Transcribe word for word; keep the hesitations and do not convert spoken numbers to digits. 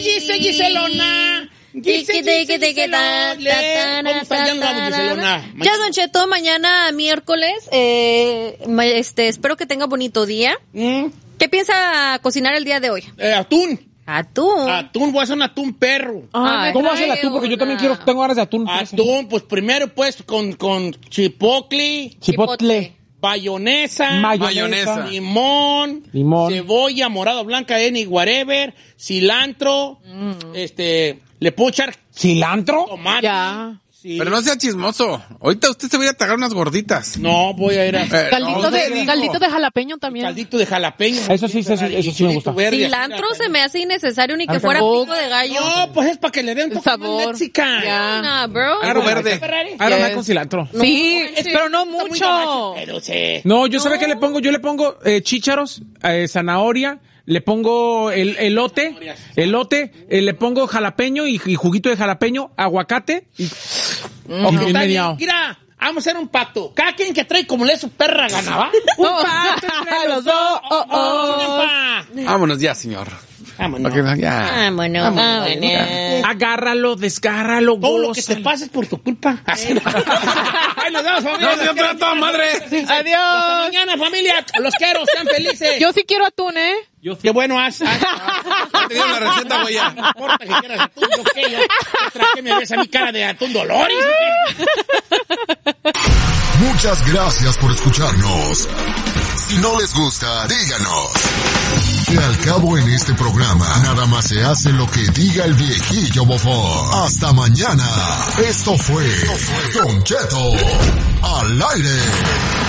dice Giselona? Giselona. ¿Cómo está? Ya nos vamos, Giselona. Ya, Don Cheto, mañana miércoles, eh, este, espero que tenga bonito día. ¿Mm? ¿Qué piensa cocinar el día de hoy? Eh, atún. Atún. Atún, voy a hacer un atún perro. Ay, ¿Cómo hace el atún? Porque yo también quiero, tengo ganas de atún. Atún, pues primero pues con, con chipotle, Chipotle. mayonesa, Mayonesa. limón, Limón. cebolla, morado, blanca, any, whatever, cilantro, mm. este, le puedo echar ¿Cilantro? tomate. Ya. Sí. Pero no sea chismoso. Ahorita usted se va a ir a tragar unas gorditas. No, voy a ir a... Eh, Caldito, no, de, digo. caldito de jalapeño también. Caldito de jalapeño. Eso sí, eso sí, eso sí me gusta. Verde, Cilantro así, se me hace innecesario ni que Al fuera sabor. pico de gallo. No, pues es para que le den un El toque sabor. mexica. Ya. Nah, bro. Algo verde. Ahora Yes. me con cilantro. Sí, No, pero no Está muy mucho. gabacho, pero sí. No, yo sabe qué le pongo, yo le pongo eh, chícharos, eh, zanahoria, le pongo el elote, elote, eh, le pongo jalapeño y, y juguito de jalapeño, aguacate y, Mm. y Está bien bien. mediado. Mira, vamos a hacer un pato. Cada quien que trae como le su perra ganaba. Un pato entre los dos. Oh, oh. Pa. Vámonos ya, señor. Vámonos. Ok, no, ya. Vámonos, vámonos. Agárralo, desgárralo, Todo lo que te gózalo. pasa es por tu culpa. Ay, nos vemos, familia. No, señor, trae toda madre. Hasta Adiós. mañana, familia. Los quiero, sean felices. Yo sí quiero atún, ¿eh? Yo Qué bueno haz. haz. Ya te dio la receta, güey, ya. No importa que quieras atún, yo qué, yo. ¿Otra qué me ves a mi cara de atún Dolores? Muchas gracias por escucharnos. Si no les gusta, díganos. Que al cabo en este programa, nada más se hace lo que diga el viejillo bofón. Hasta mañana. Esto fue Don Cheto al aire.